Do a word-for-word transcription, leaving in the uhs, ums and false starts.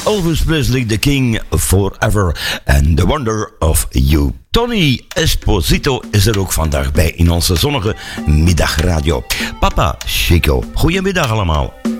Elvis Presley, The King Forever and The Wonder of You. Tony Esposito is er ook vandaag bij in onze zonnige middagradio. Papa Chico, goedemiddag allemaal.